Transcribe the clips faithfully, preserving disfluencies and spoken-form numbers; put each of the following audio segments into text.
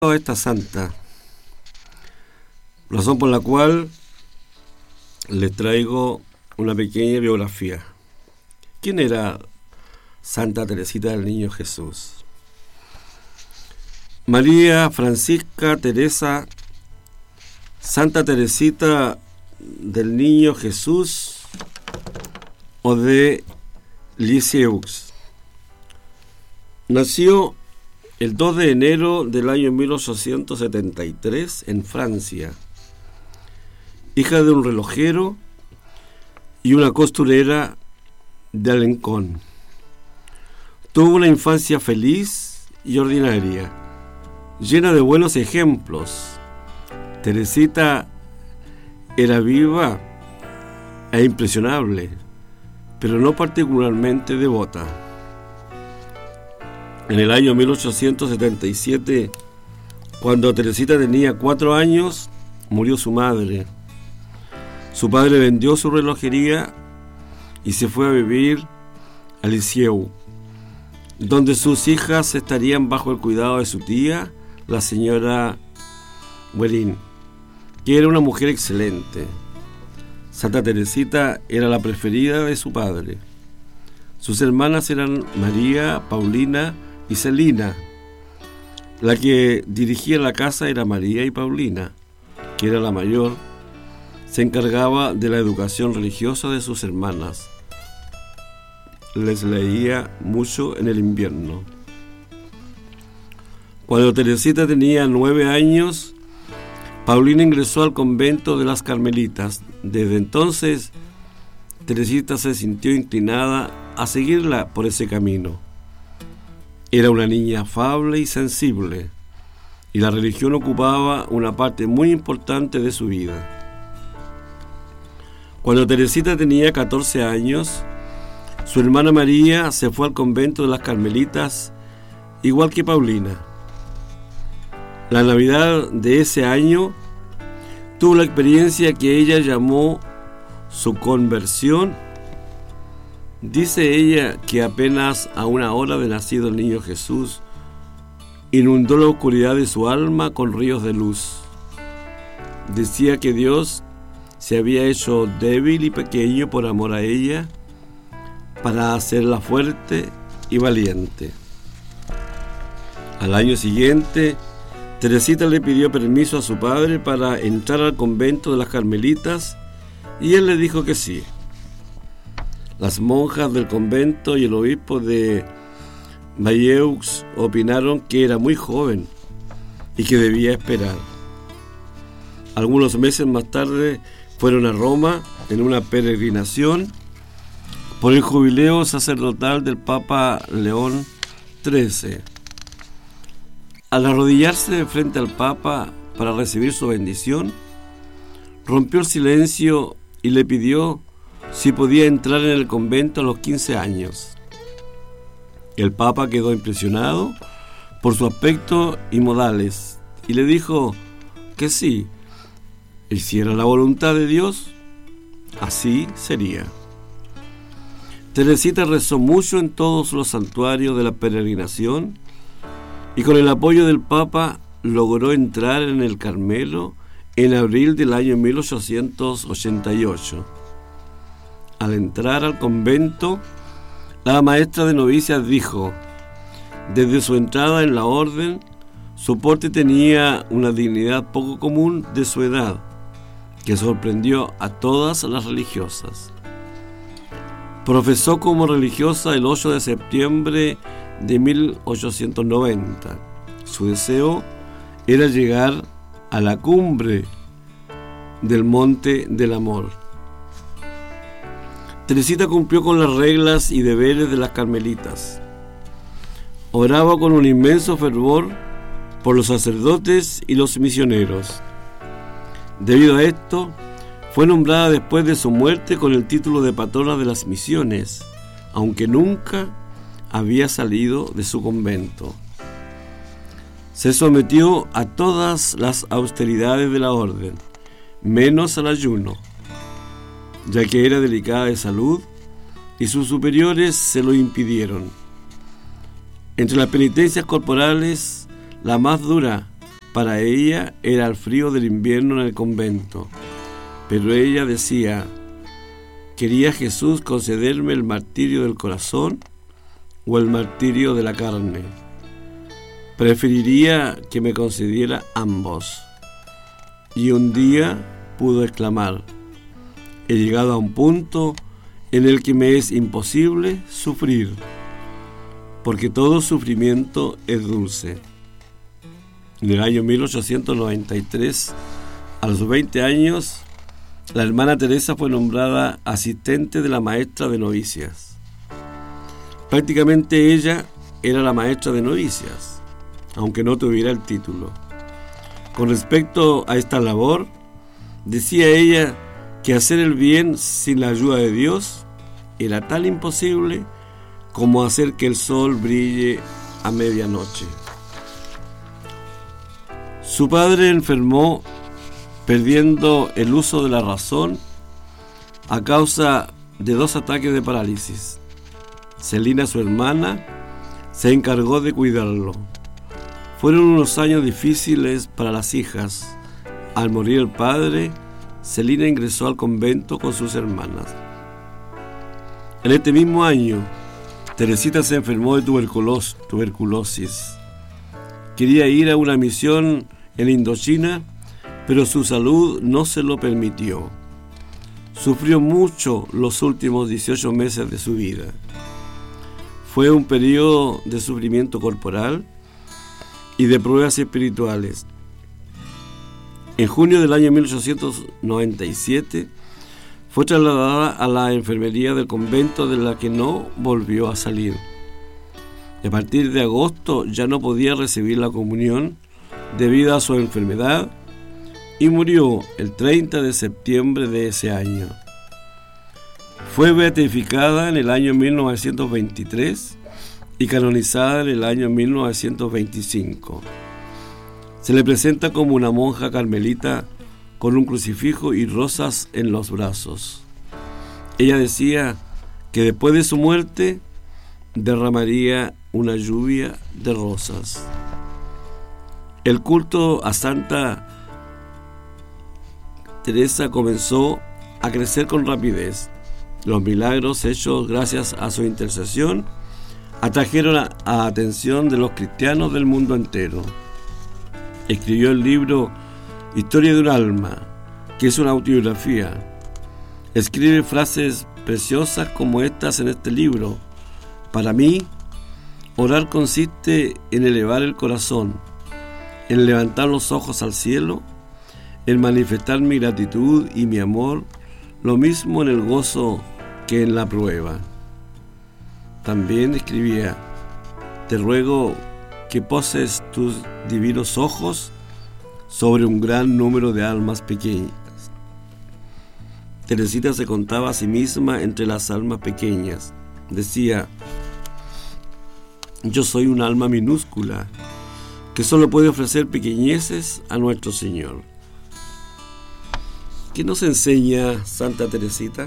a esta santa, razón por la cual les traigo una pequeña biografía. ¿Quién era Santa Teresita del Niño Jesús? María Francisca Teresa, Santa Teresita del Niño Jesús o de Lisieux. Nació el dos de enero del año mil ochocientos setenta y tres en Francia, hija de un relojero y una costurera de Alencón. Tuvo una infancia feliz y ordinaria, llena de buenos ejemplos. Teresita era viva e impresionable, pero no particularmente devota. En el año mil ochocientos setenta y siete, cuando Teresita tenía cuatro años, murió su madre. Su padre vendió su relojería y se fue a vivir a Lisieux, donde sus hijas estarían bajo el cuidado de su tía, la señora Guerin, que era una mujer excelente. Santa Teresita era la preferida de su padre. Sus hermanas eran María, Paulina y Celina. La que dirigía la casa era María y Paulina, que era la mayor. Se encargaba de la educación religiosa de sus hermanas. Les leía mucho en el invierno. Cuando Teresita tenía nueve años, Paulina ingresó al convento de las Carmelitas. Desde entonces, Teresita se sintió inclinada a seguirla por ese camino. Era una niña afable y sensible, y la religión ocupaba una parte muy importante de su vida. Cuando Teresita tenía catorce años, su hermana María se fue al convento de las Carmelitas, igual que Paulina. La Navidad de ese año tuvo la experiencia que ella llamó su conversión. Dice ella que apenas a una hora de nacido el niño Jesús inundó la oscuridad de su alma con ríos de luz. Decía que Dios se había hecho débil y pequeño por amor a ella, para hacerla fuerte y valiente. Al año siguiente, Teresita le pidió permiso a su padre para entrar al convento de las Carmelitas y él le dijo que sí. Las monjas del convento y el obispo de Bayeux opinaron que era muy joven y que debía esperar. Algunos meses más tarde fueron a Roma en una peregrinación por el jubileo sacerdotal del Papa León trece. Al arrodillarse frente al Papa para recibir su bendición, rompió el silencio y le pidió si podía entrar en el convento a los quince años. El Papa quedó impresionado por su aspecto y modales y le dijo que sí, y si era la voluntad de Dios, así sería. Teresita rezó mucho en todos los santuarios de la peregrinación y con el apoyo del Papa logró entrar en el Carmelo en abril del año mil ochocientos ochenta y ocho. Al entrar al convento, la maestra de novicias dijo: desde su entrada en la orden, su porte tenía una dignidad poco común de su edad, que sorprendió a todas las religiosas. Profesó como religiosa el ocho de septiembre de mil ochocientos noventa. Su deseo era llegar a la cumbre del Monte del Amor. Teresita cumplió con las reglas y deberes de las carmelitas. Oraba con un inmenso fervor por los sacerdotes y los misioneros. Debido a esto, fue nombrada después de su muerte con el título de patrona de las misiones, aunque nunca había salido de su convento. Se sometió a todas las austeridades de la orden, menos al ayuno, ya que era delicada de salud y sus superiores se lo impidieron. Entre las penitencias corporales, la más dura para ella era el frío del invierno en el convento, pero ella decía: ¿quería Jesús concederme el martirio del corazón o el martirio de la carne? Preferiría que me concediera ambos. Y un día pudo exclamar: he llegado a un punto en el que me es imposible sufrir, porque todo sufrimiento es dulce. En el año mil ochocientos noventa y tres, a los veinte años, la hermana Teresa fue nombrada asistente de la maestra de novicias. Prácticamente ella era la maestra de novicias, aunque no tuviera el título. Con respecto a esta labor, decía ella que hacer el bien sin la ayuda de Dios era tan imposible como hacer que el sol brille a medianoche. Su padre enfermó, perdiendo el uso de la razón a causa de dos ataques de parálisis. Celina, su hermana, se encargó de cuidarlo. Fueron unos años difíciles para las hijas. Al morir el padre, Celina ingresó al convento con sus hermanas. En este mismo año, Teresita se enfermó de tuberculos- tuberculosis. Quería ir a una misión en Indochina, pero su salud no se lo permitió. Sufrió mucho los últimos dieciocho meses de su vida. Fue un periodo de sufrimiento corporal y de pruebas espirituales. En junio del año mil ochocientos noventa y siete fue trasladada a la enfermería del convento, de la que no volvió a salir. A partir de agosto ya no podía recibir la comunión debido a su enfermedad y murió el treinta de septiembre de ese año. Fue beatificada en el año mil novecientos veintitrés y canonizada en el año mil novecientos veinticinco. Se le presenta como una monja carmelita con un crucifijo y rosas en los brazos. Ella decía que después de su muerte derramaría una lluvia de rosas. El culto a Santa Teresa comenzó a crecer con rapidez. Los milagros hechos gracias a su intercesión atrajeron a, a atención de los cristianos del mundo entero. Escribió el libro Historia de un alma, que es una autobiografía. Escribe frases preciosas como estas en este libro: para mí, orar consiste en elevar el corazón, en levantar los ojos al cielo, en manifestar mi gratitud y mi amor, lo mismo en el gozo que en la prueba. También escribía: te ruego que poses tus divinos ojos sobre un gran número de almas pequeñas. Teresita se contaba a sí misma entre las almas pequeñas. Decía: yo soy un alma minúscula que solo puede ofrecer pequeñeces a nuestro Señor. ¿Qué nos enseña Santa Teresita?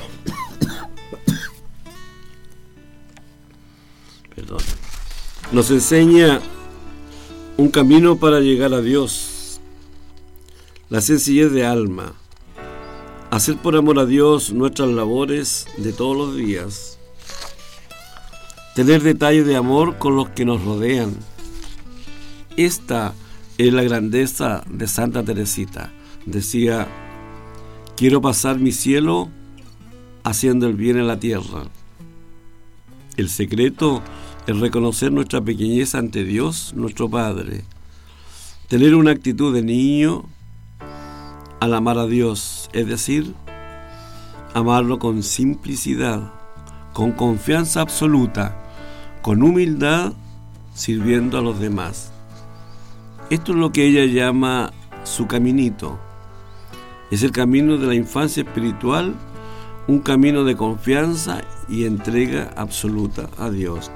Perdón. Nos enseña un camino para llegar a Dios, la sencillez de alma, hacer por amor a Dios nuestras labores de todos los días, tener detalles de amor con los que nos rodean. Esta es la grandeza de Santa Teresita. Decía: quiero pasar mi cielo haciendo el bien en la tierra. El secreto es reconocer nuestra pequeñez ante Dios, nuestro Padre. Tener una actitud de niño al amar a Dios, es decir, amarlo con simplicidad, con confianza absoluta, con humildad, sirviendo a los demás. Esto es lo que ella llama su caminito. Es el camino de la infancia espiritual, un camino de confianza y entrega absoluta a Dios.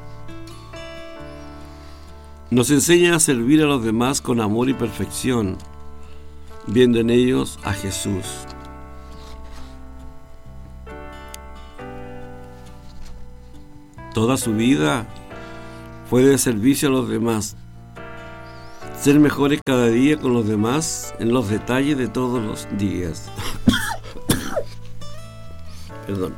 Nos enseña a servir a los demás con amor y perfección, viendo en ellos a Jesús. Toda su vida fue de servicio a los demás. ser mejores cada día con los demás en los detalles de todos los días. Perdón.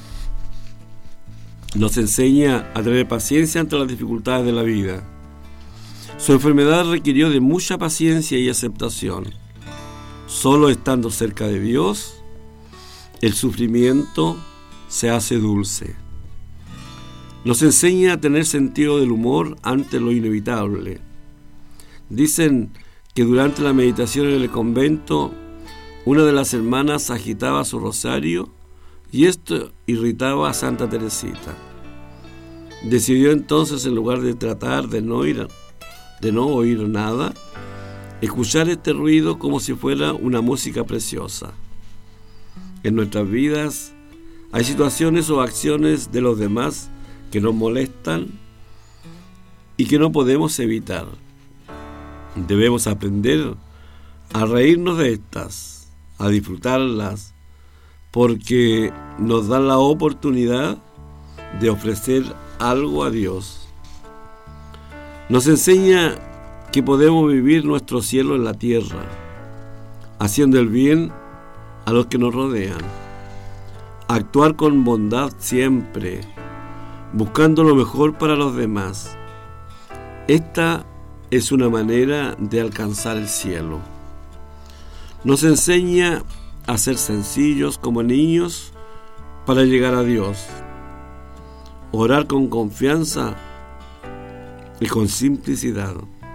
Nos enseña a tener paciencia ante las dificultades de la vida. Su enfermedad requirió de mucha paciencia y aceptación. Solo estando cerca de Dios, el sufrimiento se hace dulce. Nos enseña a tener sentido del humor ante lo inevitable. Dicen que durante la meditación en el convento, una de las hermanas agitaba su rosario y esto irritaba a Santa Teresita. Decidió entonces, en lugar de tratar de no, ir, de no oír nada, escuchar este ruido como si fuera una música preciosa. En nuestras vidas hay situaciones o acciones de los demás que nos molestan y que no podemos evitar. Debemos aprender a reírnos de estas, a disfrutarlas, porque nos dan la oportunidad de ofrecer algo a Dios. Nos enseña que podemos vivir nuestro cielo en la tierra, haciendo el bien a los que nos rodean, actuar con bondad siempre, buscando lo mejor para los demás. Esta es una manera de alcanzar el cielo. Nos enseña a ser sencillos como niños para llegar a Dios, orar con confianza y con simplicidad,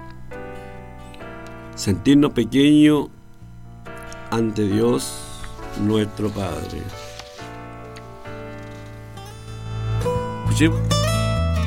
sentirnos pequeños ante Dios nuestro Padre. Escuchemos.